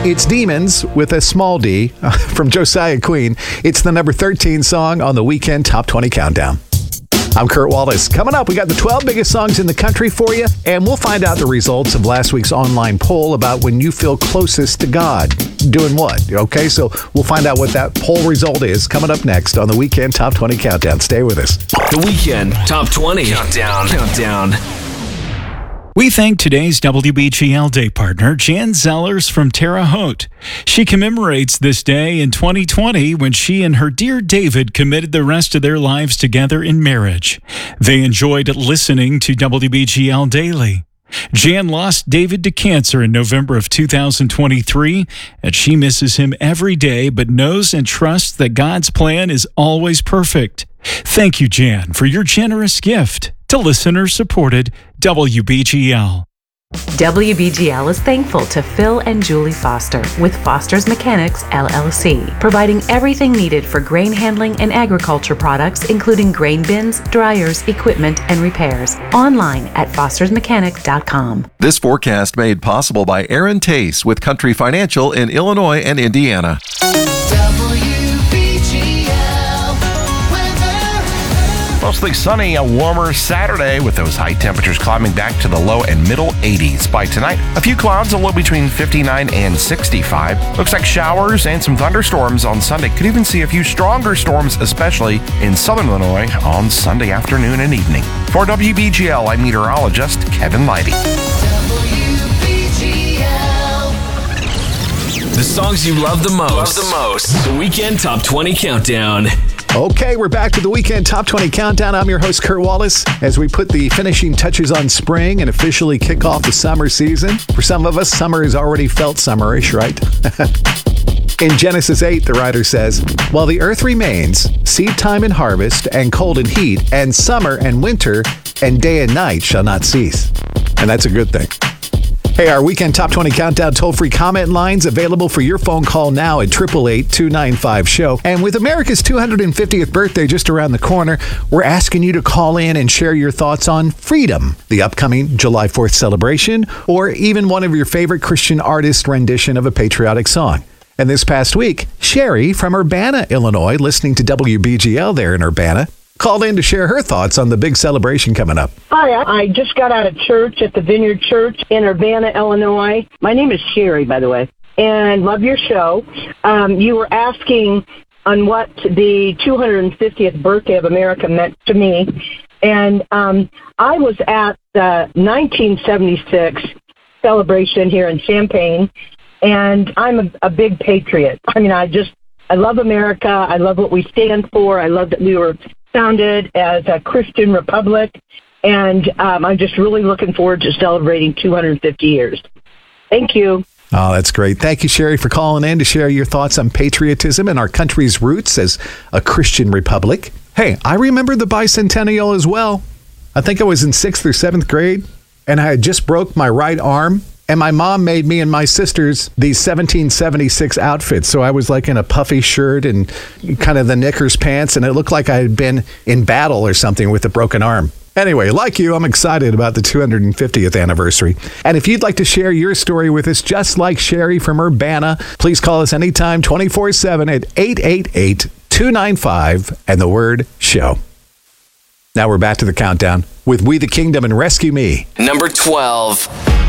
It's Demons with a small D from Josiah Queen. It's the number 13 song on the Weekend Top 20 Countdown. I'm Kurt Wallace. Coming up, we got the 12 biggest songs in the country for you, and we'll find out the results of last week's online poll about when you feel closest to God. Doing what? Okay, so we'll find out what that poll result is coming up next on the Weekend Top 20 Countdown. Stay with us. The Weekend Top 20 Countdown. We thank today's WBGL Day partner, Jan Zellers from Terre Haute. She commemorates this day in 2020 when she and her dear David committed the rest of their lives together in marriage. They enjoyed listening to WBGL daily. Jan lost David to cancer in November of 2023, and she misses him every day but knows and trusts that God's plan is always perfect. Thank you, Jan, for your generous gift to listener-supported WBGL. WBGL is thankful to Phil and Julie Foster with Foster's Mechanics, LLC, providing everything needed for grain handling and agriculture products, including grain bins, dryers, equipment, and repairs. Online at fostersmechanic.com. This forecast made possible by Aaron Tace with Country Financial in Illinois and Indiana. Mostly sunny, a warmer Saturday with those high temperatures climbing back to the low and middle 80s. By tonight, a few clouds, a low between 59 and 65. Looks like showers and some thunderstorms on Sunday. Could even see a few stronger storms, especially in southern Illinois on Sunday afternoon and evening. For WBGL, I'm meteorologist Kevin Leidy. The songs you love the most. The Weekend Top 20 Countdown. Okay, we're back to the Weekend Top 20 Countdown. I'm your host, Kurt Wallace, as we put the finishing touches on spring and officially kick off the summer season. For some of us, summer has already felt summerish, right? In Genesis 8, the writer says, "While the earth remains, seed time and harvest, and cold and heat, and summer and winter, and day and night shall not cease." And that's a good thing. Hey, our Weekend Top 20 Countdown toll-free comment line's available for your phone call now at 888-295-SHOW. And with America's 250th birthday just around the corner, we're asking you to call in and share your thoughts on Freedom, the upcoming July 4th celebration, or even one of your favorite Christian artist rendition of a patriotic song. And this past week, Sherry from Urbana, Illinois, listening to WBGL there in Urbana, called in to share her thoughts on the big celebration coming up. Hi, I just got out of church at the Vineyard Church in Urbana, Illinois. My name is Sherry, by the way, and love your show. You were asking on what the 250th birthday of America meant to me, and I was at the 1976 celebration here in Champaign, and I'm a big patriot. I mean, I love America. I love what we stand for. I love that we were founded as a Christian republic, and I'm just really looking forward to celebrating 250 years. Thank you. Oh, that's great. Thank you, Sherry, for calling in to share your thoughts on patriotism and our country's roots as a Christian republic. Hey, I remember the bicentennial as well. I think I was in 6th or 7th grade, and I had just broke my right arm. And my mom made me and my sisters these 1776 outfits. So I was like in a puffy shirt and kind of the knickers pants, and it looked like I had been in battle or something with a broken arm. Anyway, like you, I'm excited about the 250th anniversary. And if you'd like to share your story with us, just like Sherry from Urbana, please call us anytime 24/7 at 888-295 and the word SHOW. Now we're back to the countdown with We the Kingdom and Rescue Me. Number 12.